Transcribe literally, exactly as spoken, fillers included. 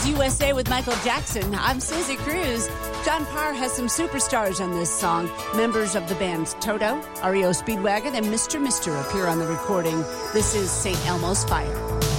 is U S A with Michael Jackson. I'm Susie Cruz. John Parr has some superstars on this song. Members of the bands Toto, R E O Speedwagon, and Mister Mister appear on the recording. This is Saint Elmo's Fire.